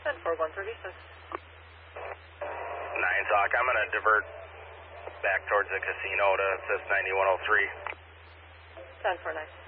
10-4-136. 9 Sock, I'm going to divert back towards the casino to SIS 9103. 10-4-9.